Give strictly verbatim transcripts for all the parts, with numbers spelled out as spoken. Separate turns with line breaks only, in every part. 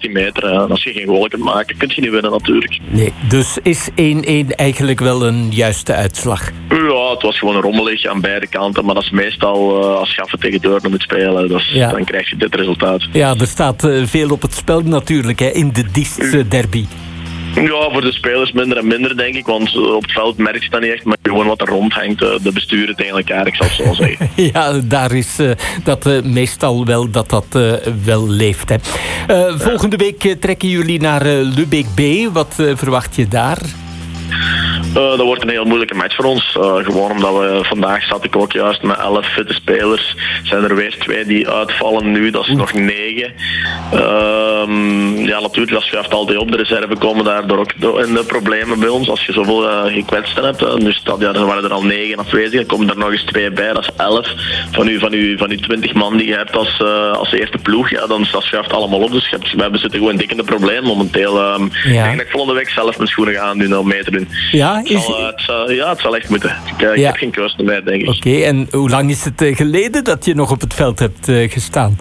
zestien meter. En als je geen goal kunt maken, kun je niet winnen natuurlijk.
Nee, dus is één-één eigenlijk wel een juiste uitslag?
Ja, het was gewoon rommelig aan beide kanten. Maar dat is meestal uh, als Gaffe tegen Deurne moet spelen. Dus ja. Dan krijg je dit resultaat.
Ja, er staat uh, veel op het spel natuurlijk, hè, in de Diestse derby.
Ja, voor de spelers minder en minder, denk ik. Want op het veld merk je dat niet echt. Maar gewoon wat er rondhangt, de besturen tegen elkaar, ik zal het zo zeggen.
Ja, daar is uh, dat uh, meestal wel dat dat uh, wel leeft. Hè. Uh, volgende week uh, trekken jullie naar uh, Lubeck B. Wat uh, verwacht je daar?
Uh, dat wordt een heel moeilijke match voor ons. Uh, gewoon omdat we vandaag zat ik ook juist met elf fitte spelers. Zijn er weer twee die uitvallen nu, dat is nog negen. Uh, ja, natuurlijk, als je heeft altijd op de reserve komen daardoor ook in de problemen bij ons. Als je zoveel uh, gekwetsten hebt, uh, dus dat, ja, dan waren er al negen afwezig, dan komen er nog eens twee bij, dat is elf. Van u, van u, van u twintig man die je hebt als, uh, als eerste ploeg, ja, dan dat schuift allemaal op. Dus je hebt, we zitten gewoon dik in de problemen momenteel. Um, ja. Ik denk dat ik volgende week zelf mijn schoenen ga aandoen om mee te doen.
Ja,
het zal, uh, het zal, ja, het zal echt moeten. Ik, uh, ik ja. heb geen keuze meer, denk ik.
Oké, okay, en hoe lang is het uh, geleden dat je nog op het veld hebt uh, gestaan?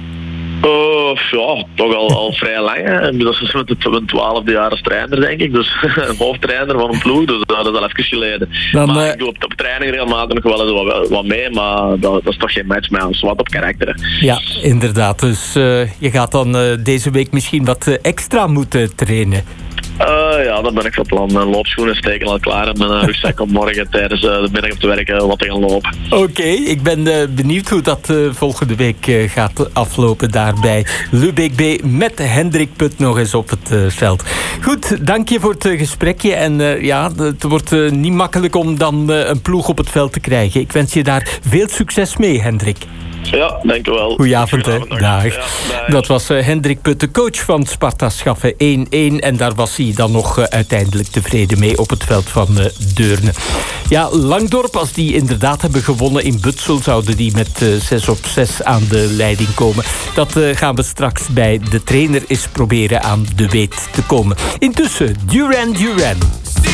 Uh, ja, toch al, al vrij lang. Hè. Dat is met mijn twaalfde jaar als trainer, denk ik. Dus een hoofdtrainer van een ploeg, dus dat is al even geleden. Dan, maar uh, ik doe op, op training regelmatig nog wel eens wat, wat mee, maar dat, dat is toch geen match met ons, wat op karakter. Hè.
Ja, inderdaad. Dus uh, je gaat dan uh, deze week misschien wat uh, extra moeten trainen.
Uh, ja, dat ben ik van plan. Mijn loopschoenen steken al klaar en mijn rugzak om morgen tijdens uh, de middag op te werken wat te gaan lopen.
Oké, okay, ik ben uh, benieuwd hoe dat uh, volgende week uh, gaat aflopen daar bij Lubeck B met Hendrik Put nog eens op het uh, veld. Goed, dank je voor het uh, gesprekje. En uh, ja, het wordt uh, niet makkelijk om dan uh, een ploeg op het veld te krijgen. Ik wens je daar veel succes mee, Hendrik.
Ja, dank u wel.
Goedenavond, hè. Dag. Ja, dag. Dat was uh, Hendrik Put, de coach van Sparta Schaffen één-één. En daar was hij dan nog uh, uiteindelijk tevreden mee op het veld van uh, Deurne. Ja, Langdorp, als die inderdaad hebben gewonnen in Butsel, zouden die met uh, zes op zes aan de leiding komen. Dat uh, gaan we straks bij de trainer eens proberen aan de weet te komen. Intussen, Duran Duran.